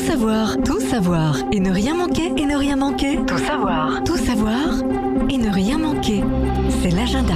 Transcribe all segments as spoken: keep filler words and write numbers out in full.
savoir, tout savoir et ne rien manquer et ne rien manquer. Tout savoir, tout savoir et ne rien manquer. C'est l'agenda.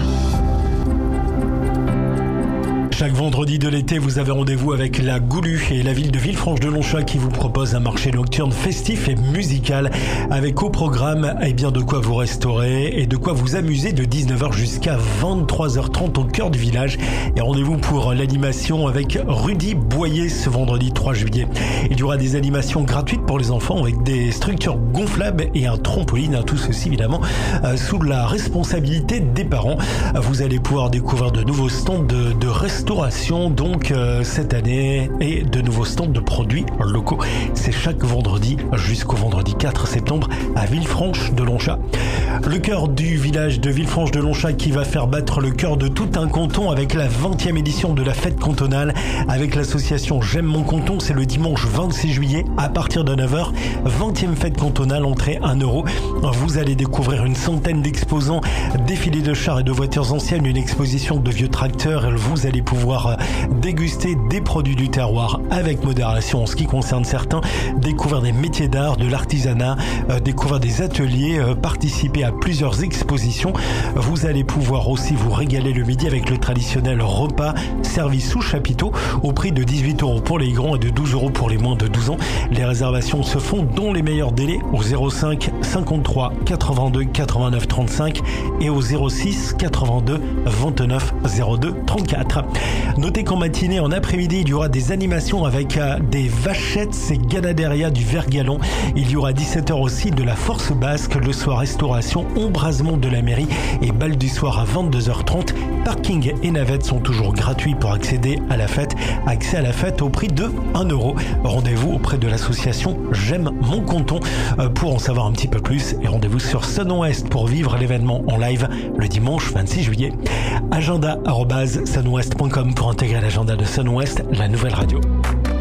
Chaque vendredi de l'été, vous avez rendez-vous avec la Goulue et la ville de Villefranche-de-Longchamp qui vous propose un marché nocturne festif et musical avec au programme eh bien, de quoi vous restaurer et de quoi vous amuser de dix-neuf heures jusqu'à vingt-trois heures trente au cœur du village. Et rendez-vous pour l'animation avec Rudy Boyer ce vendredi trois juillet. Il y aura des animations gratuites pour les enfants avec des structures gonflables et un trampoline. Tout ceci évidemment euh, sous la responsabilité des parents. Vous allez pouvoir découvrir de nouveaux stands de, de restauration donc euh, cette année et de nouveaux stands de produits locaux. C'est chaque vendredi jusqu'au vendredi quatre septembre à Villefranche-de-Longchamp. Le cœur du village de Villefranche-de-Longchamp qui va faire battre le cœur de tout un canton avec la vingtième édition de la fête cantonale avec l'association J'aime mon canton. C'est le dimanche vingt-six juillet à partir de neuf heures. vingtième fête cantonale, entrée un euro. Vous allez découvrir une centaine d'exposants, défilés de chars et de voitures anciennes, une exposition de vieux tracteurs. Vous allez pouvoir déguster des produits du terroir avec modération en ce qui concerne certains, découvrir des métiers d'art, de l'artisanat, euh, découvrir des ateliers, euh, participer à plusieurs expositions. Vous allez pouvoir aussi vous régaler le midi avec le traditionnel repas servi sous chapiteau au prix de dix-huit euros pour les grands et de douze euros pour les moins de douze ans. Les réservations se font dans les meilleurs délais au zéro cinq cinquante-trois quatre-vingt-deux quatre-vingt-neuf trente-cinq et au zéro six quatre-vingt-deux vingt-neuf zéro deux trente-quatre. Notez qu'en matinée, en après-midi, il y aura des animations avec euh, des vachettes et ganaderia du Vert-Galant. Il y aura à dix-sept heures aussi de la Force Basque, le soir restauration, embrasement de la mairie et bal du soir à vingt-deux heures trente. Parking et navettes sont toujours gratuits pour accéder à la fête. Accès à la fête au prix de un euro. Rendez-vous auprès de l'association J'aime mon canton euh, pour en savoir un petit peu plus et rendez-vous sur Sunouest pour vivre l'événement en live le dimanche vingt-six juillet. Agenda arobase sunouest point com pour intégrer l'agenda de Sunouest, la nouvelle radio.